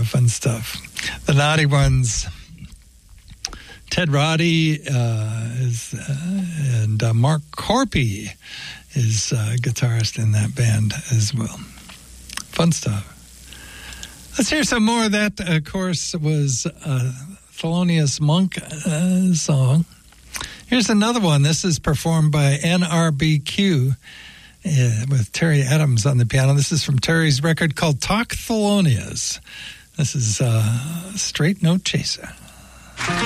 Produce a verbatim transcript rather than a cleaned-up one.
fun stuff. The Naughty Ones. Ted Roddy uh, is, uh, and uh, Mark Corpy is uh, guitarist in that band as well. Fun stuff. Let's hear some more. That, of course, was a Thelonious Monk uh, song. Here's another one. This is performed by N R B Q uh, with Terry Adams on the piano. This is from Terry's record called Talk Thelonious. This is uh, Straight Note Chaser.